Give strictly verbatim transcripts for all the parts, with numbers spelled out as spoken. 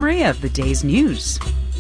summary of the day's news.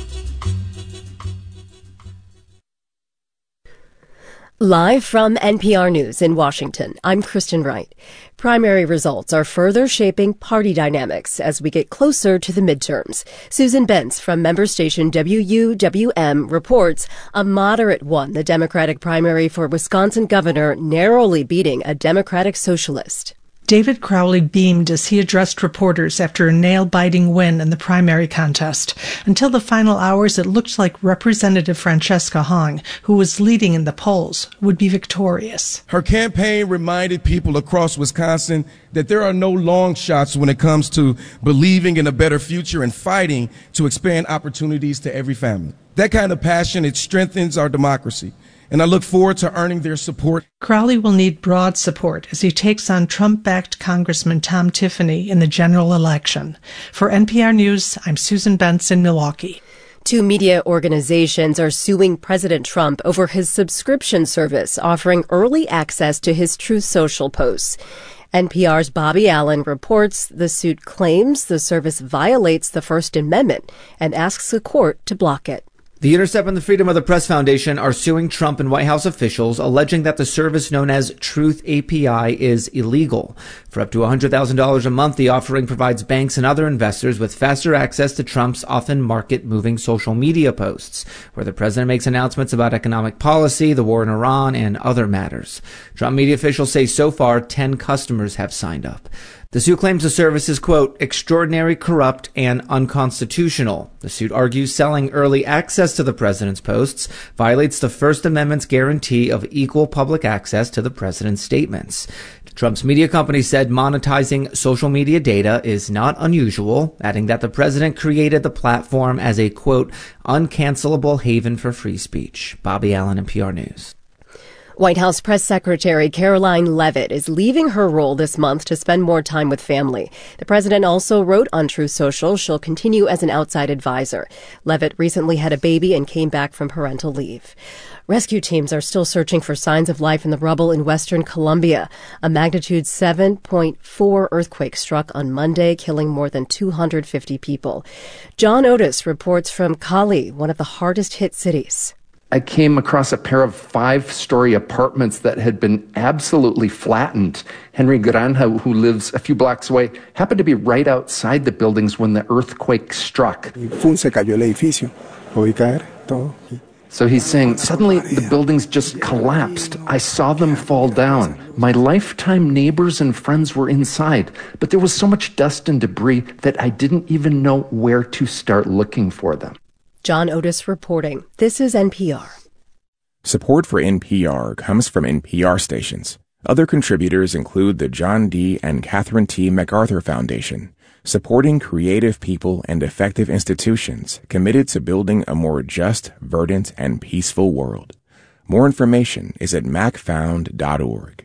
Live from N P R News in Washington, I'm Kristen Wright. Primary results are further shaping party dynamics as we get closer to the midterms. Susan Bentz from member station W U W M reports a moderate won the Democratic primary for Wisconsin governor, narrowly beating a Democratic socialist. David Crowley beamed as he addressed reporters after a nail-biting win in the primary contest. Until the final hours, it looked like Representative Francesca Hong, who was leading in the polls, would be victorious. Her campaign reminded people across Wisconsin that there are no long shots when it comes to believing in a better future and fighting to expand opportunities to every family. That kind of passion, it strengthens our democracy. And I look forward to earning their support. Crowley will need broad support as he takes on Trump-backed Congressman Tom Tiffany in the general election. For N P R News, I'm Susan Bentz in Milwaukee. Two media organizations are suing President Trump over his subscription service offering early access to his Truth Social posts. N P R's Bobby Allen reports the suit claims the service violates the First Amendment and asks the court to block it. The Intercept and the Freedom of the Press Foundation are suing Trump and White House officials, alleging that the service known as Truth A P I is illegal. For up to one hundred thousand dollars a month, the offering provides banks and other investors with faster access to Trump's often market-moving social media posts, where the president makes announcements about economic policy, the war in Iran, and other matters. Trump media officials say so far ten customers have signed up. The suit claims the service is, quote, extraordinary, corrupt, and unconstitutional. The suit argues selling early access to the president's posts violates the First Amendment's guarantee of equal public access to the president's statements. Trump's media company said monetizing social media data is not unusual, adding that the president created the platform as a, quote, uncancelable haven for free speech. Bobby Allen, N P R News. White House Press Secretary Caroline Leavitt is leaving her role this month to spend more time with family. The president also wrote on Truth Social she'll continue as an outside advisor. Leavitt recently had a baby and came back from parental leave. Rescue teams are still searching for signs of life in the rubble in western Colombia. A magnitude seven point four earthquake struck on Monday, killing more than two hundred fifty people. John Otis reports from Cali, one of the hardest hit cities. I came across a pair of five-story apartments that had been absolutely flattened. Henry Granja, who lives a few blocks away, happened to be right outside the buildings when the earthquake struck. So he's saying, suddenly the buildings just collapsed. I saw them fall down. My lifetime neighbors and friends were inside, but there was so much dust and debris that I didn't even know where to start looking for them. John Otis reporting. This is N P R. Support for N P R comes from N P R stations. Other contributors include the John D. and Catherine T. MacArthur Foundation, supporting creative people and effective institutions committed to building a more just, verdant, and peaceful world. More information is at mac found dot org.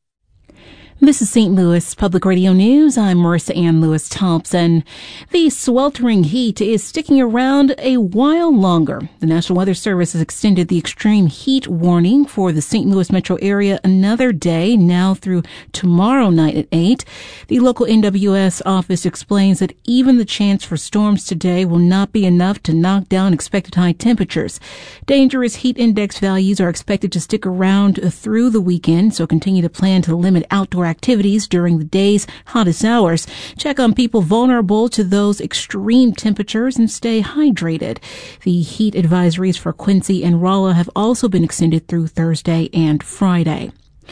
This is Saint Louis Public Radio News. I'm Marissa Ann Lewis-Thompson. The sweltering heat is sticking around a while longer. The National Weather Service has extended the extreme heat warning for the Saint Louis metro area another day, now through tomorrow night at eight. The local N W S office explains that even the chance for storms today will not be enough to knock down expected high temperatures. Dangerous heat index values are expected to stick around through the weekend, so continue to plan to limit outdoor activities during the day's hottest hours. Check on people vulnerable to those extreme temperatures and stay hydrated. The heat advisories for Quincy and Rolla have also been extended through Thursday and Friday.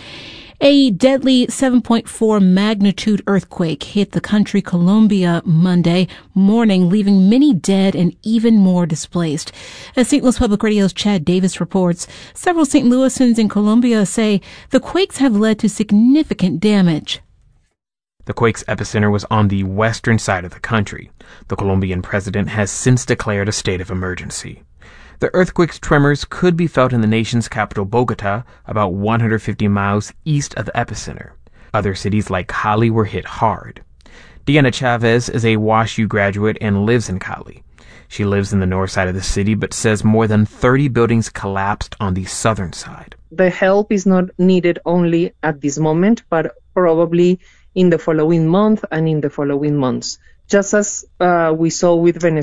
A deadly seven point four magnitude earthquake hit the country Colombia Monday morning, leaving many dead and even more displaced. As Saint Louis Public Radio's Chad Davis reports, several Saint Louisans in Colombia say the quakes have led to significant damage. The quake's epicenter was on the western side of the country. The Colombian president has since declared a state of emergency. The earthquake's tremors could be felt in the nation's capital, Bogota, about one hundred fifty miles east of the epicenter. Other cities like Cali were hit hard. Diana Chavez is a WashU graduate and lives in Cali. She lives in the north side of the city, but says more than thirty buildings collapsed on the southern side. The help is not needed only at this moment, but probably in the following month and in the following months. Just as uh, we saw with Venezuela.